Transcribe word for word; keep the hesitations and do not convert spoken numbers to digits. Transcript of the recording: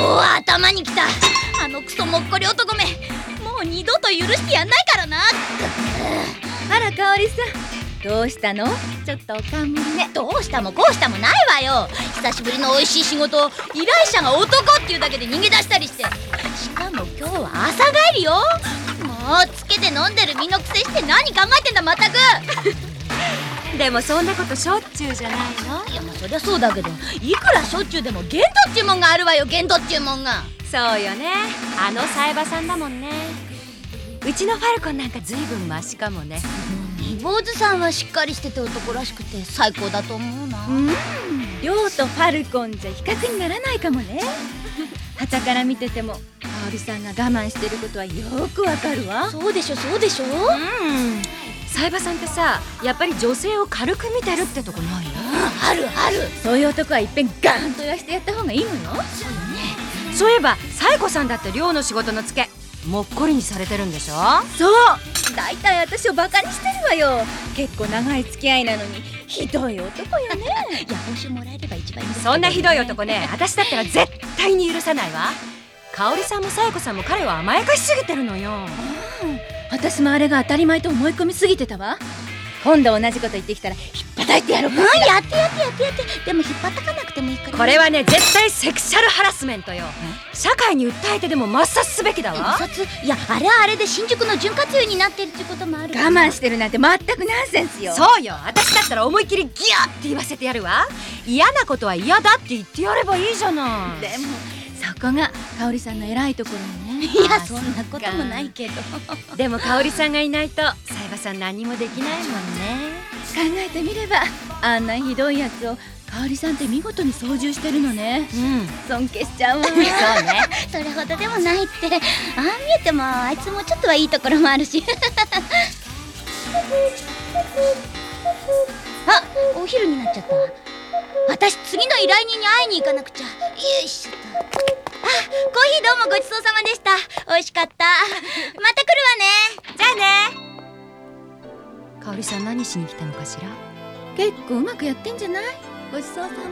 おー、頭にきた。あのクソもっこり男め、もう二度と許してやんないからな。 あら、香織さん、どうしたの？ちょっとおかんむりね。 どうしたもこうしたもないわよ。久しぶりの美味しい仕事を依頼者が男っていうだけで逃げ出したりして、しかも今日は朝帰りよ。もうつけて飲んでる身のくせして何考えてんだまったく。 でもそんなことしょっちゅうじゃないの？ いや、まあそりゃそうだけど、いくらしょっちゅうでも限度っちゅうもんがあるわよ。限度っちゅうもんが。 そうよね、あのサイバさんだもんね。うちのファルコンなんかずいぶんマシかもね。 坊主さんはしっかりしてて男らしくて最高だと思うな。 うん、亮とファルコンじゃ比較にならないかもね。傍から見てても香織さんが我慢してることはよくわかるわ。 そうでしょそうでしょ。 うんサイバさんってさ、やっぱり女性を軽く見てるってとこないの？ あるある。 そういう男はいっぺんガーンと言わしてやった方がいいのよ。 そうよね。 そういえばサイコさんだって寮の仕事のツケもっこりにされてるんでしょ？ そう、だいたい私をバカにしてるわよ。結構長い付き合いなのにひどい男よね。 いや、報酬もらえれば一番いいんですけどね。 そんなひどい男ね、私だったら絶対に許さないわ。香織さんもサイコさんも彼を甘やかしすぎてるのよ。 私もあれが当たり前と思い込みすぎてたわ。今度同じこと言ってきたらひっぱたいてやろうかしら。 うん、やってやってやってやって。でも引っ張ったかなくてもいいから。 これはね、絶対セクシャルハラスメントよ。社会に訴えてでも抹殺すべきだわ。 抹殺？いや、あれはあれで新宿の潤滑油になってるってこともある。 我慢してるなんて全くナンセンスよ。 そうよ、私だったら思いっきりギャーって言わせてやるわ。嫌なことは嫌だって言ってやればいいじゃない。 でもそこが香織さんの偉いところよね。 いや、そんなこともないけど。 でも香織さんがいないとサイバさん何もできないもんね。 考えてみればあんなひどいやつを香織さんって見事に操縦してるのね。 うん尊敬しちゃうわ。 そうね。 それほどでもないって。ああ見えてもあいつもちょっとはいいところもあるし。あ、お昼になっちゃった。私次の依頼人に会いに行かなくちゃ。よいしょっと。あ、コーヒーどうもごちそうさまでした。美味しかった。また来るわね。 じゃあね。香織さん何しに来たのかしら？ 結構うまくやってんじゃない？ごちそうさま。